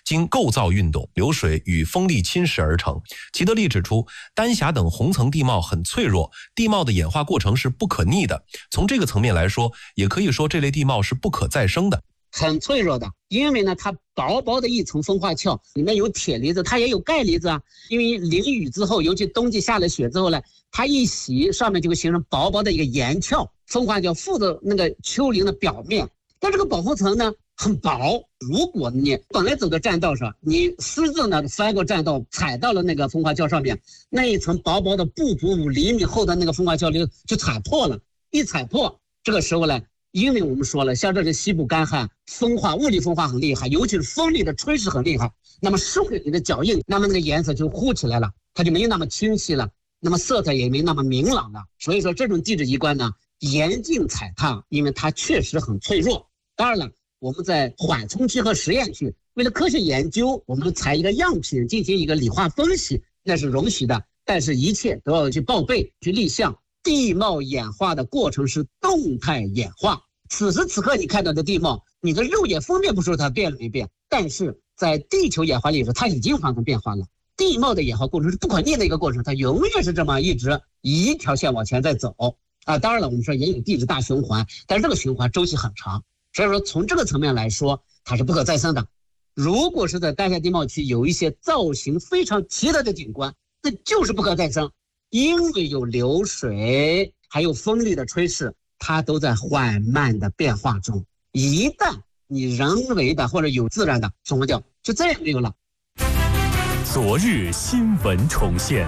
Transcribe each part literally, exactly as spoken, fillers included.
经构造运动、流水与风力侵蚀而成。齐德利指出，丹霞等红层地貌很脆弱，地貌的演化过程是不可逆的。从这个层面来说，也可以说这类地貌是不可再生的。 很脆弱的，因为呢，它薄薄的一层风化壳，里面有铁离子，它也有钙离子啊。因为淋雨之后，尤其冬季下了雪之后呢，它一洗，上面就会形成薄薄的一个岩壳，风化壳附着那个丘陵的表面。但这个保护层呢很薄，如果你本来走的栈道上，你私自呢翻过栈道，踩到了那个风化壳上面，那一层薄薄的不足五厘米厚的那个风化壳就就踩破了，一踩破，这个时候呢。因为我们说了，像这是西部干旱，风化物理风化很厉害，尤其是风力的吹蚀很厉害，那么石灰里的脚印，那么那个颜色就糊起来了，它就没那么清晰了，那么色彩也没那么明朗了。所以说这种地质仪观呢，严禁踩踏，因为它确实很脆弱。当然了，我们在缓冲区和实验区，为了科学研究，我们采一个样品进行一个理化分析，那是容许的，但是一切都要去报备、去立项。地貌演化的过程是动态演化，此时此刻你看到的地貌，你的肉眼分辨不出它变了没变，但是在地球演化历史，它已经发生变化了。地貌的演化过程是不可逆的一个过程，它永远是这么一直一条线往前在走啊。当然了，我们说也有地质大循环，但是这个循环周期很长，所以说从这个层面来说，它是不可再生的。如果是在丹霞地貌区有一些造型非常奇特的景观，那就是不可再生。因为有流水，还有风力的吹蚀，它都在缓慢的变化中。一旦你人为的或者有自然的损坏掉，就再也没有了。 昨日新闻重现，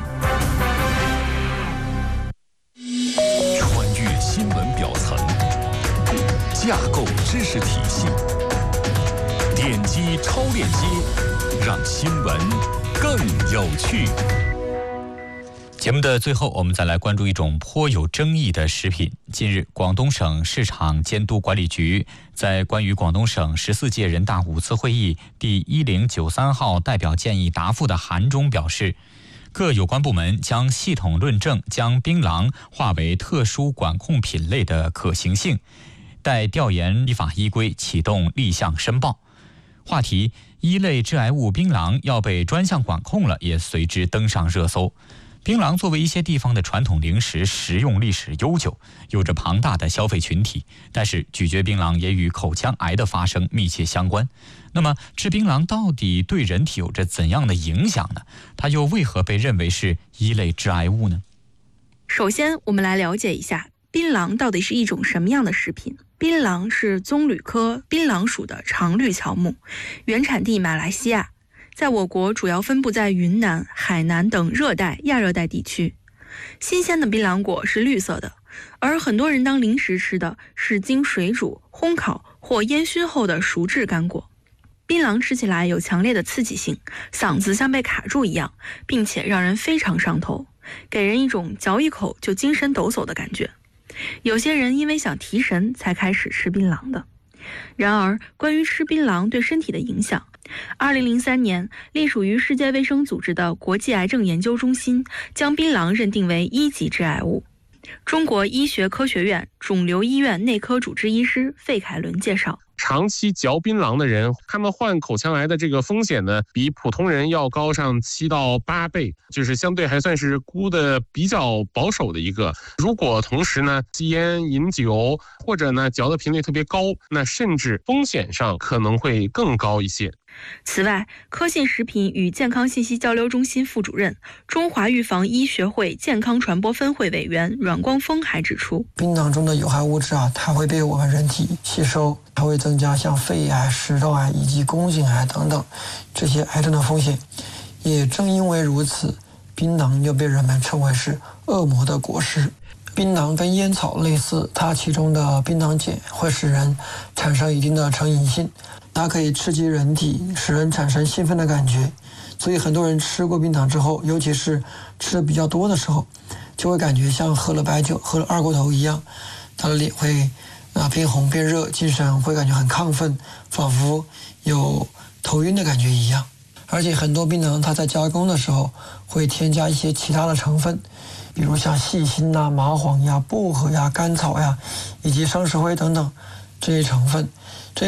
穿越新闻表层，架构知识体系，点击超链接，让新闻更有趣。 节目的最后，我们再来关注一种颇有争议的食品。近日，广东省市场监督管理局在关于广东省十四届人大五次会议第一零九三号代表建议答复的函中表示，各有关部门将系统论证将槟榔划为特殊管控品类的可行性，待调研依法依规启动立项申报。话题一类致癌物槟榔要被专项管控了，也随之登上热搜。槟榔作为一些地方的传统零食，食用历史悠久，有着庞大的消费群体。但是咀嚼槟榔也与口腔癌的发生密切相关。那么吃槟榔到底对人体有着怎样的影响呢？它又为何被认为是一类致癌物呢？ 首先，我们来了解一下槟榔到底是一种什么样的食品。槟榔是棕榈科槟榔属的常绿乔木，原产地马来西亚。在我国主要分布在云南、海南等热带、亚热带地区。新鲜的槟榔果是绿色的，而很多人当零食吃的是经水煮、烘烤或烟熏后的熟制干果。槟榔吃起来有强烈的刺激性，嗓子像被卡住一样，并且让人非常上头，给人一种嚼一口就精神抖擞的感觉。有些人因为想提神才开始吃槟榔的。然而，关于吃槟榔对身体的影响，二零零三年，隶属于世界卫生组织的国际癌症研究中心将槟榔认定为一级致癌物。中国医学科学院肿瘤医院内科主治医师费凯伦介绍， 长期嚼槟榔的人，他们患口腔癌的这个风险呢，比普通人要高上七到八倍，就是相对还算是估的比较保守的一个。如果同时呢吸烟、饮酒，或者呢嚼的频率特别高，那甚至风险上可能会更高一些。 此外，科信食品与健康信息交流中心副主任、中华预防医学会健康传播分会委员阮光峰还指出， 槟榔中的有害物质啊，它会被我们人体吸收，它会增加像肺癌、食道癌以及宫颈癌等等这些癌症的风险。也正因为如此，槟榔又被人们称为是恶魔的果实。槟榔跟烟草类似，它其中的槟榔碱会使人产生一定的成瘾性，它可以刺激人体，使人产生兴奋的感觉。所以很多人吃过槟榔之后，尤其是吃的比较多的时候，就会感觉像喝了白酒、喝了二锅头一样，他的脸会啊变红变热，精神会感觉很亢奋，仿佛有头晕的感觉一样。而且很多槟榔它在加工的时候会添加一些其他的成分，比如像细辛呐、麻黄呀、薄荷呀、甘草呀，以及生石灰等等这些成分。